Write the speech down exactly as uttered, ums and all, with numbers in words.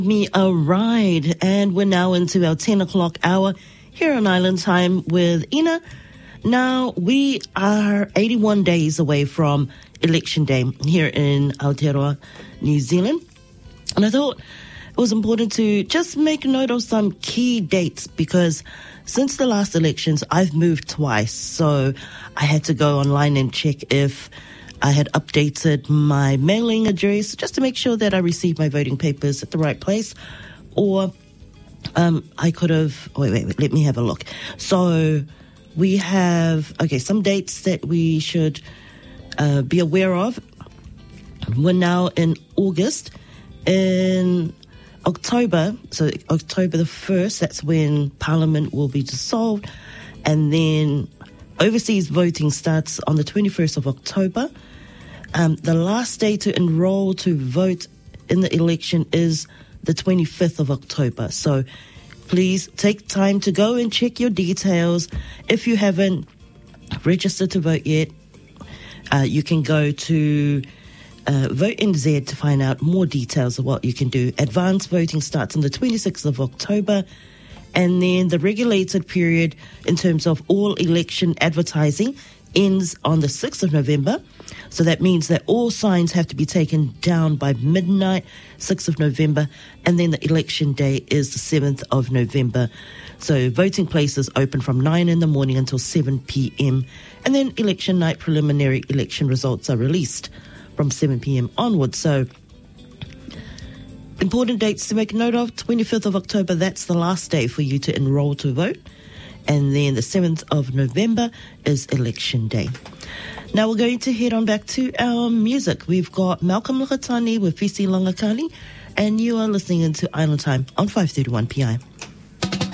Me a ride, and we're now into our ten o'clock hour here on Island Time with Ina. Now we are eighty-one days away from Election Day here in Aotearoa, New Zealand, and I thought it was important to just make note of some key dates because since the last elections I've moved twice, so I had to go online and check if I had updated my mailing address just to make sure that I received my voting papers at the right place, or um, I could have, wait, wait, wait, let me have a look. So we have, okay, some dates that we should uh, be aware of. We're now in August. In October, so October the first, that's when Parliament will be dissolved, and then overseas voting starts on the twenty-first of October. Um, the last day to enroll to vote in the election is the twenty-fifth of October. So please take time to go and check your details. If you haven't registered to vote yet, uh, you can go to uh, Vote N Z to find out more details of what you can do. Advanced voting starts on the twenty-sixth of October. And then the regulated period in terms of all election advertising ends on the sixth of November. So that means that all signs have to be taken down by midnight, sixth of November, and then the election day is the seventh of November. So voting places open from nine in the morning until seven p.m. And then election night preliminary election results are released from seven p.m. onwards. So important dates to make note of: twenty-fifth of October, that's the last day for you to enroll to vote. And then the seventh of November is Election Day. Now we're going to head on back to our music. We've got Malcolm Lakatani with Fisi Langakali, and you are listening into Island Time on five thirty-one p.m.